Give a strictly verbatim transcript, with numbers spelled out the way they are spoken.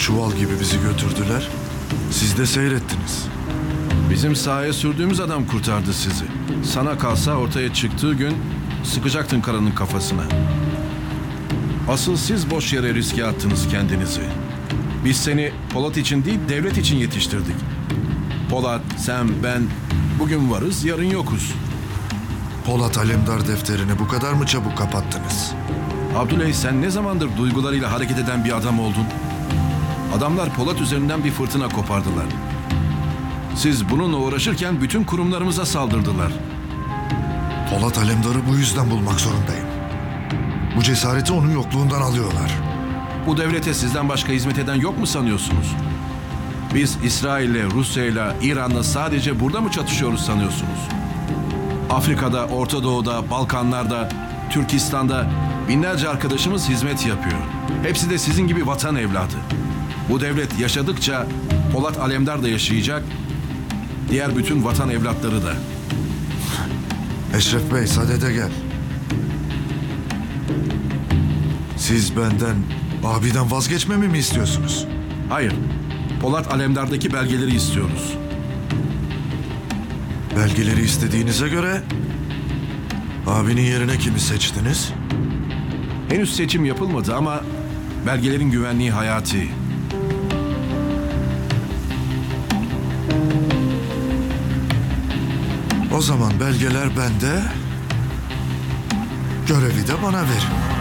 çuval gibi bizi götürdüler. Siz de seyrettiniz. Bizim sahaya sürdüğümüz adam kurtardı sizi. Sana kalsa ortaya çıktığı gün sıkacaktın karanın kafasına. Asıl siz boş yere riske attınız kendinizi. Biz seni Polat için değil, devlet için yetiştirdik. Polat, sen, ben bugün varız, yarın yokuz. Polat Alemdar defterini bu kadar mı çabuk kapattınız? Abdüley, sen ne zamandır duygularıyla hareket eden bir adam oldun? Adamlar Polat üzerinden bir fırtına kopardılar. Siz bununla uğraşırken bütün kurumlarımıza saldırdılar. Polat Alemdar'ı bu yüzden bulmak zorundayım. Bu cesareti onun yokluğundan alıyorlar. Bu devlete sizden başka hizmet eden yok mu sanıyorsunuz? Biz İsrail'le, Rusya'yla, İran'la sadece burada mı çatışıyoruz sanıyorsunuz? Afrika'da, Orta Doğu'da, Balkanlar'da, Türkistan'da binlerce arkadaşımız hizmet yapıyor. Hepsi de sizin gibi vatan evladı. Bu devlet yaşadıkça Polat Alemdar da yaşayacak, diğer bütün vatan evlatları da. Eşref Bey, sadede gel. Siz benden, abiden vazgeçmemi mi istiyorsunuz? Hayır, Polat Alemdar'daki belgeleri istiyoruz. Belgeleri istediğinize göre abinin yerine kimi seçtiniz? Henüz seçim yapılmadı ama belgelerin güvenliği hayati. O zaman belgeler bende, görevi de bana verin.